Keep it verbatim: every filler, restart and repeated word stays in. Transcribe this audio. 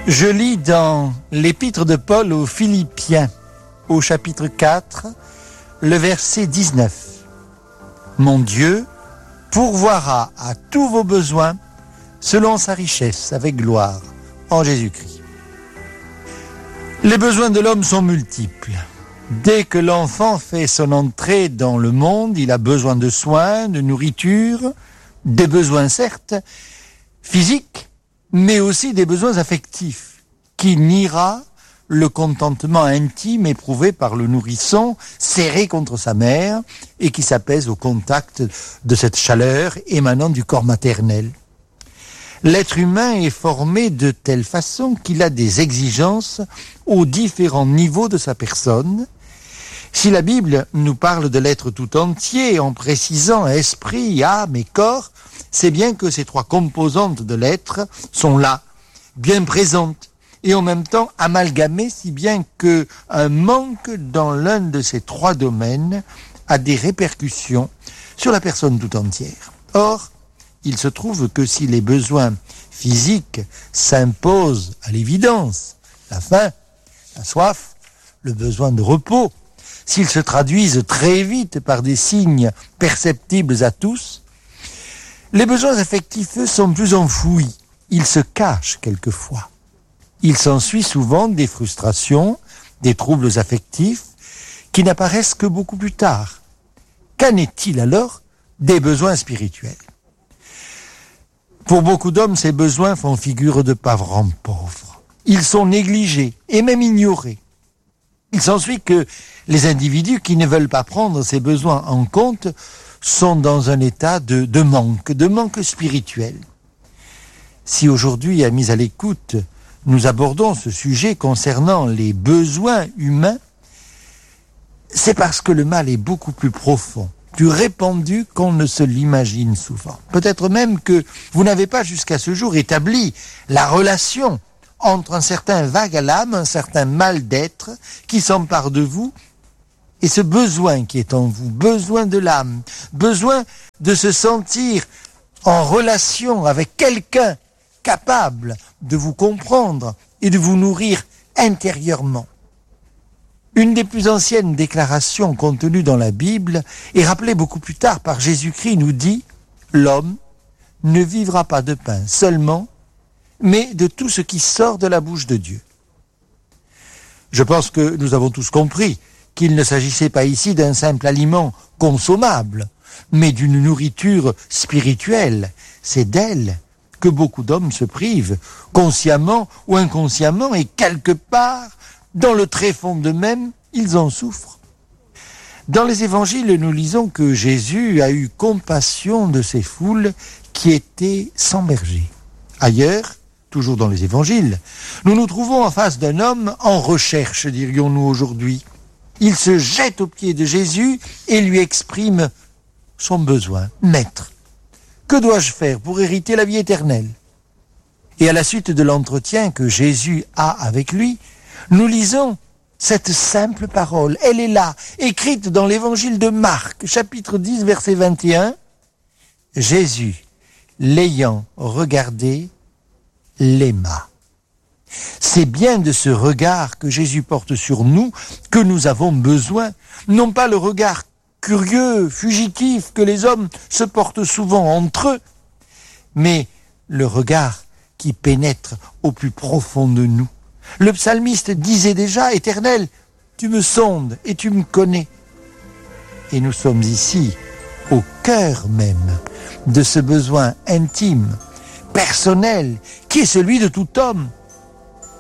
Je lis dans l'épître de Paul aux Philippiens, au chapitre quatre, le verset dix-neuf. « Mon Dieu pourvoira à tous vos besoins selon sa richesse avec gloire en Jésus-Christ. » Les besoins de l'homme sont multiples. Dès que l'enfant fait son entrée dans le monde, il a besoin de soins, de nourriture, des besoins certes physiques, mais aussi des besoins affectifs, qui niera le contentement intime éprouvé par le nourrisson serré contre sa mère et qui s'apaise au contact de cette chaleur émanant du corps maternel. L'être humain est formé de telle façon qu'il a des exigences aux différents niveaux de sa personne. Si la Bible nous parle de l'être tout entier en précisant esprit, âme et corps, c'est bien que ces trois composantes de l'être sont là, bien présentes, et en même temps amalgamées, si bien qu'un manque dans l'un de ces trois domaines a des répercussions sur la personne tout entière. Or, il se trouve que si les besoins physiques s'imposent à l'évidence, la faim, la soif, le besoin de repos, s'ils se traduisent très vite par des signes perceptibles à tous, les besoins affectifs, eux, sont plus enfouis. Ils se cachent quelquefois. Il s'ensuit souvent des frustrations, des troubles affectifs, qui n'apparaissent que beaucoup plus tard. Qu'en est-il alors des besoins spirituels ? Pour beaucoup d'hommes, ces besoins font figure de parents pauvres. Ils sont négligés et même ignorés. Il s'ensuit que les individus qui ne veulent pas prendre ces besoins en compte sont dans un état de, de manque, de manque spirituel. Si aujourd'hui, amis à l'écoute, nous abordons ce sujet concernant les besoins humains, c'est parce que le mal est beaucoup plus profond, plus répandu qu'on ne se l'imagine souvent. Peut-être même que vous n'avez pas jusqu'à ce jour établi la relation entre un certain vague à l'âme, un certain mal d'être qui s'empare de vous et ce besoin qui est en vous, besoin de l'âme, besoin de se sentir en relation avec quelqu'un capable de vous comprendre et de vous nourrir intérieurement. Une des plus anciennes déclarations contenues dans la Bible et rappelée beaucoup plus tard par Jésus-Christ nous dit « L'homme ne vivra pas de pain seulement, mais de tout ce qui sort de la bouche de Dieu. » Je pense que nous avons tous compris qu'il ne s'agissait pas ici d'un simple aliment consommable, mais d'une nourriture spirituelle. C'est d'elle que beaucoup d'hommes se privent, consciemment ou inconsciemment, et quelque part, dans le tréfonds d'eux-mêmes, ils en souffrent. Dans les évangiles, nous lisons que Jésus a eu compassion de ces foules qui étaient sans berger. Ailleurs, toujours dans les évangiles, nous nous trouvons en face d'un homme en recherche, dirions-nous aujourd'hui. Il se jette aux pieds de Jésus et lui exprime son besoin. « Maître, que dois-je faire pour hériter la vie éternelle ?» Et à la suite de l'entretien que Jésus a avec lui, nous lisons cette simple parole. Elle est là, écrite dans l'évangile de Marc, chapitre dix, verset vingt et un. Jésus, l'ayant regardé, l'aima. C'est bien de ce regard que Jésus porte sur nous que nous avons besoin, non pas le regard curieux, fugitif que les hommes se portent souvent entre eux, mais le regard qui pénètre au plus profond de nous. Le psalmiste disait déjà « Éternel, tu me sondes et tu me connais ». Et nous sommes ici au cœur même de ce besoin intime, personnel, qui est celui de tout homme.